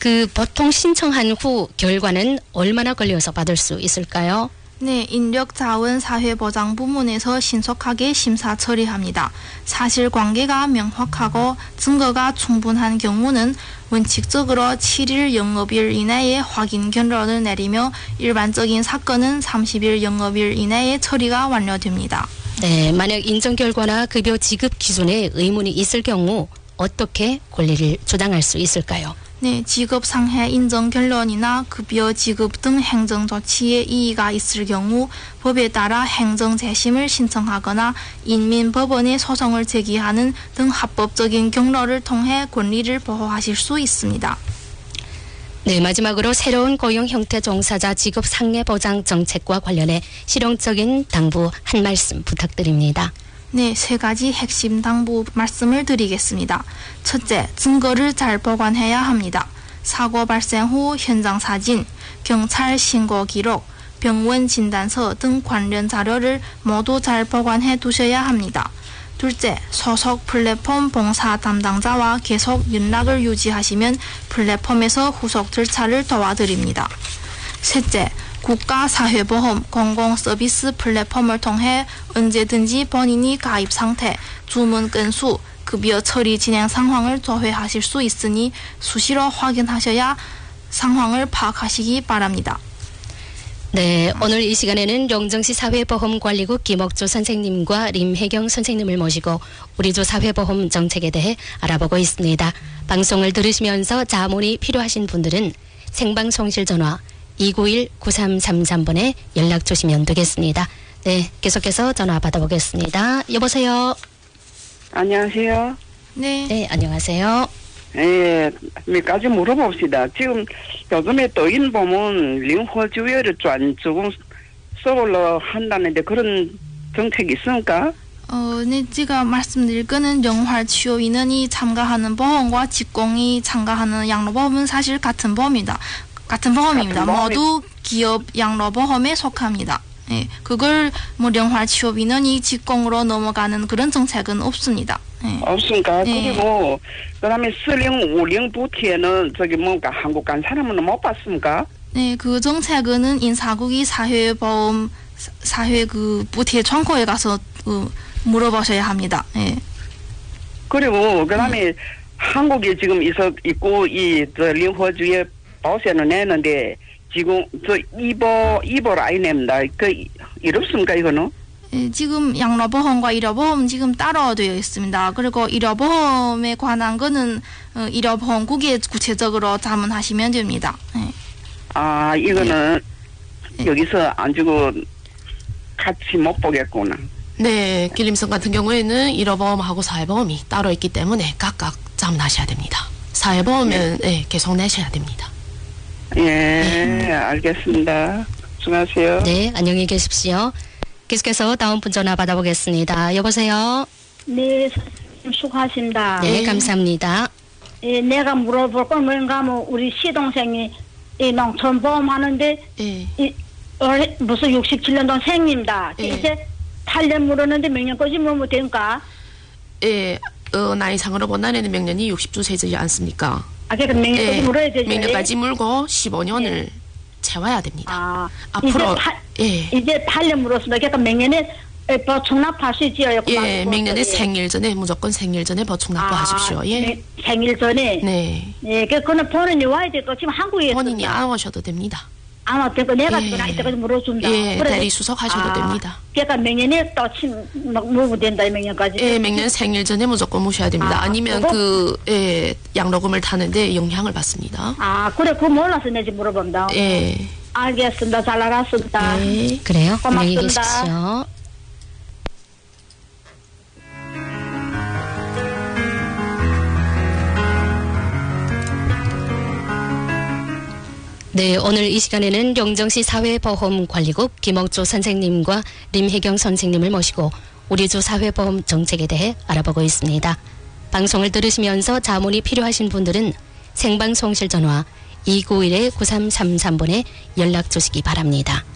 보통 신청한 후 결과는 얼마나 걸려서 받을 수 있을까요? 네, 인력자원사회보장 부문에서 신속하게 심사 처리합니다. 사실관계가 명확하고 증거가 충분한 경우는 원칙적으로 7일 영업일 이내에 확인 결론을 내리며 일반적인 사건은 30일 영업일 이내에 처리가 완료됩니다. 네, 만약 인정 결과나 급여 지급 기준에 의문이 있을 경우 어떻게 권리를 주장할 수 있을까요? 네, 직업상해 인정 결론이나 급여 지급 등 행정 조치에 이의가 있을 경우 법에 따라 행정 재심을 신청하거나 인민법원에 소송을 제기하는 등 합법적인 경로를 통해 권리를 보호하실 수 있습니다. 네, 마지막으로 새로운 고용 형태 종사자 직업 상해 보장 정책과 관련해 실용적인 당부 한 말씀 부탁드립니다. 네, 3가지 핵심 당부 말씀을 드리겠습니다. 첫째, 증거를 잘 보관해야 합니다. 사고 발생 후 현장 사진, 경찰 신고 기록, 병원 진단서 등 관련 자료를 모두 잘 보관해 두셔야 합니다. 둘째, 소속 플랫폼 봉사 담당자와 계속 연락을 유지하시면 플랫폼에서 후속 절차를 도와드립니다. 셋째, 국가사회보험 공공서비스 플랫폼을 통해 언제든지 본인이 가입 상태, 주문 건수, 급여 처리 진행 상황을 조회하실 수 있으니 수시로 확인하셔야 상황을 파악하시기 바랍니다. 네, 오늘 이 시간에는 용정시 사회보험관리국 김옥조 선생님과 림혜경 선생님을 모시고 우리 조 사회보험 정책에 대해 알아보고 있습니다. 방송을 들으시면서 자문이 필요하신 분들은 생방송실 전화 291-9333번에 연락 주시면 되겠습니다. 네, 계속해서 전화 받아보겠습니다. 여보세요. 안녕하세요. 네. 네, 안녕하세요. 예, 몇 가지 물어봅시다. 지금 요즘에 또인 보면 링호주의를 조금 써보려 한다는데 그런 정책이 있습니까? 네, 제가 말씀드릴 거는 영활 취업 인원이 참가하는 보험과 직공이 참가하는 양로보험은 사실 같은 보험입니다. 같은 보험입니다. 모두 기업 양로보험에 속합니다. 예, 그걸 영활 취업 인원이 직공으로 넘어가는 그런 정책은 없습니다. 예. 없습니까? 예. 그리고 그다음에 4050 부티에는 저기 뭔가 한국 간 사람은 못 봤습니까? 네, 그 정책은 인사국이 사회보험 사회 부태窗口에 가서 물어보셔야 합니다. 예. 그리고 그다음에 한국에 지금 있고 링호주의 보세는 내는데 지금 저 이보 라인입니다. 이렇습니까 이거는? 예, 지금 양로보험과 일요보험 지금 따로 되어 있습니다. 그리고 일요보험에 관한 거는 일요보험국에 구체적으로 자문하시면 됩니다. 예. 아, 이거는 예. 여기서 안 주고 같이 못 보겠구나. 네, 길림성 같은 경우에는 일요보험하고 사회보험이 따로 있기 때문에 각각 자문하셔야 됩니다. 사회보험은 네, 계속 내셔야 됩니다. 예, 알겠습니다. 수고하세요. 네, 안녕히 계십시오. 계속해서 다음 분 전화 받아보겠습니다. 여보세요. 네, 수고하십니다. 네, 감사합니다. 예, 내가 물어볼 건 뭔가 하면 우리 시동생이 이 농촌보험 하는데 무슨 67년도 생입니다. 이제 8년 물었는데 명년까지 물으면 됩니까? 예, 나이상으로 본다는 명년이 60주 세지 않습니까? 아, 그러니까 명년까지 물어야 되죠. 명년까지 물고 15년을 채워야 됩니다. 아, 앞으로 이제 8년 물었습니다. 그러니까 명년에 보충납할 수 있지요. 예, 명년에 생일 전에 무조건 생일 전에 보충납부하십시오. 예. 생일 전에. 네. 예, 그거는 본인이 와야 될 거 지금 한국에 본인이 안 오셔도 됩니다. 안 왔대고 내가 전화 이때까지 물어준다. 예, 대리 수석하셔도 됩니다. 그러니까 명년에 또 물으면 된다 이 명년까지. 예, 명년 생일 전에 무조건 모셔야 됩니다. 아니면 양로금을 타는데 영향을 받습니다. 아, 그래, 그거 몰라서 내지 물어본다. 예. 알겠습니다. 잘 알았습니다. 네, 그래요. 안녕히 고맙습니다. 계십시오. 네, 오늘 이 시간에는 용정시 사회보험관리국 김옥조 선생님과 림혜경 선생님을 모시고 우리 조 사회보험 정책에 대해 알아보고 있습니다. 방송을 들으시면서 자문이 필요하신 분들은 생방송실 전화 291-9333번에 연락 주시기 바랍니다.